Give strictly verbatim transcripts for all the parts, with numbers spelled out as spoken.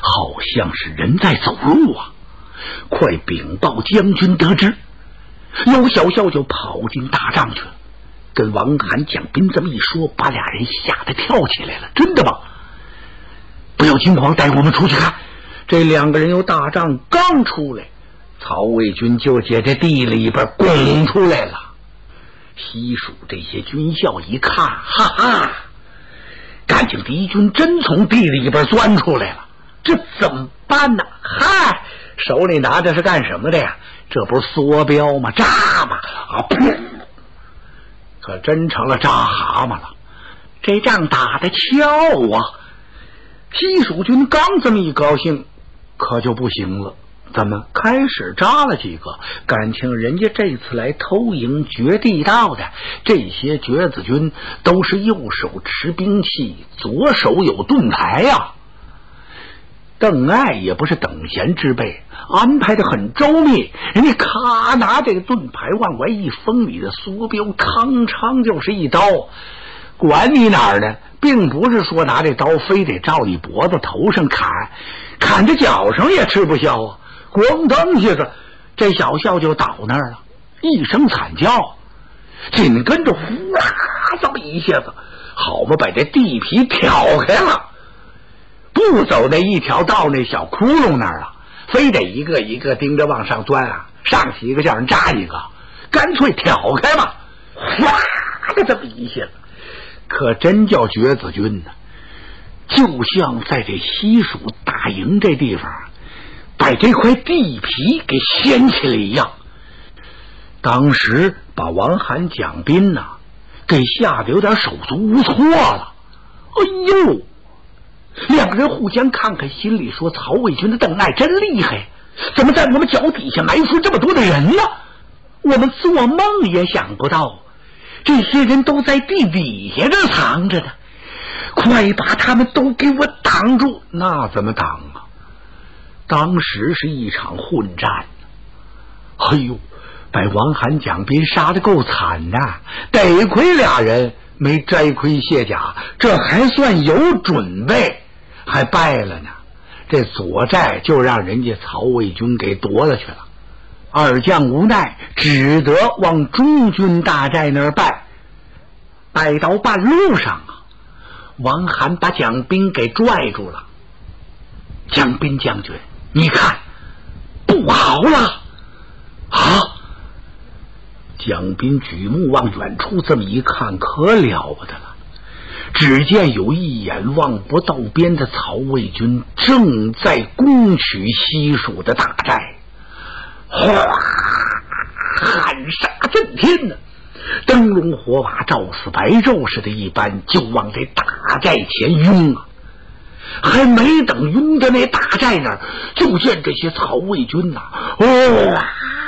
好像是人在走路啊！快禀报将军得知。有小校就跑进大帐去了，跟王涵、蒋斌这么一说，把俩人吓得跳起来了。真的吗？不要惊慌，带我们出去看。这两个人由大帐刚出来，曹魏军就接着地里边拱出来了。西蜀这些军校一看，哈哈，感情敌军真从地里边钻出来了，这怎么办呢？嗨，手里拿着是干什么的呀？这不是梭镖吗？扎吗？啊，噗！可真成了扎蛤蟆了。这仗打得巧啊！西蜀军刚这么一高兴，可就不行了。怎么开始扎了几个？感情人家这次来偷营掘地道的这些掘子军都是右手持兵器，左手有盾牌呀、啊。邓艾也不是等闲之辈，安排的很周密。人家咔拿这个盾牌往外一封，你的梭镖嘡嘡就是一刀。管你哪儿呢，并不是说拿这刀非得照你脖子头上砍，砍着脚上也吃不消啊！咣当一下，这小校就倒那儿了，一声惨叫，紧跟着呼啦这么一下子，好嘛，把这地皮挑开了。不走那一条道那小窟窿那儿啊，非得一个一个盯着往上钻啊，上去一个叫人扎一个，干脆挑开嘛，哗的这么一下子，可真叫掘子军呢，就像在这西蜀大营这地方把这块地皮给掀起来一样。当时把王涵、蒋斌呐、啊、给吓得有点手足无措了。哎呦！两个人互相看看，心里说：曹魏军的邓艾真厉害，怎么在我们脚底下埋伏这么多的人呢？我们做梦也想不到，这些人都在地底下这藏着呢，快把他们都给我挡住！那怎么挡啊？当时是一场混战，哎呦，把王涵、蒋斌杀得够惨的，得亏俩人没摘盔卸甲，这还算有准备，还败了呢。这左寨就让人家曹魏军给夺了去了。二将无奈，只得往中军大寨那儿败。败到半路上啊，王涵把蒋斌给拽住了。蒋斌将军，你看不好了啊！蒋斌举目往远处这么一看，可了不得了。只见有一眼望不到边的曹魏军正在攻取西蜀的大寨，哗，喊杀震天呢，灯笼火把照似白昼似的一般，就往这大寨前拥啊！还没等拥到那大寨那儿，就见这些曹魏军呐、啊，哦，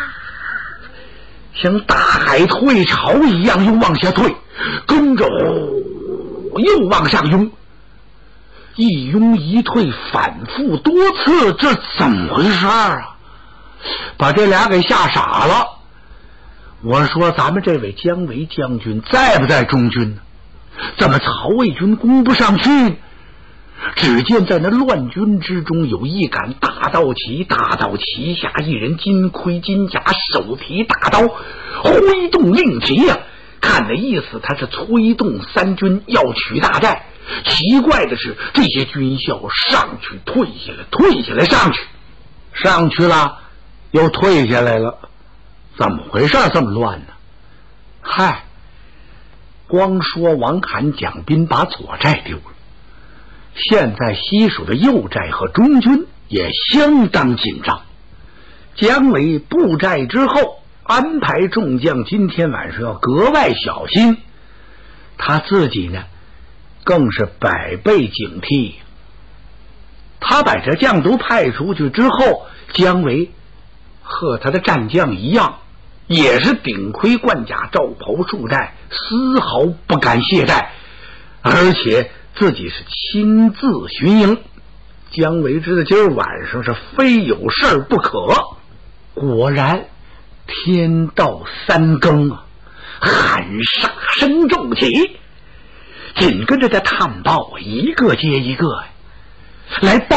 像大海退潮一样又往下退，跟着哦又往上拥，一拥一退，反复多次，这怎么回事啊？把这俩给吓傻了。我说咱们这位姜维将军在不在中军呢？怎么曹魏军攻不上去？只见在那乱军之中有一杆大道旗，大道旗下一人金盔金甲，手提大刀，挥动令旗呀、啊！看那意思，他是催动三军要取大寨。奇怪的是，这些军校上去退下来，退下来上去，上去了又退下来了，怎么回事这么乱呢？嗨，光说王涵、蒋斌把左寨丢了，现在西蜀的右寨和中军也相当紧张。姜维布寨之后，安排众将今天晚上要格外小心，他自己呢更是百倍警惕。他把这将都派出去之后，姜维和他的战将一样，也是顶盔贯甲，罩袍束带，丝毫不敢懈怠，而且自己是亲自巡营。姜维知道今儿晚上是非有事不可。果然天到三更啊，喊杀声骤起，紧跟着的探报一个接一个呀，来报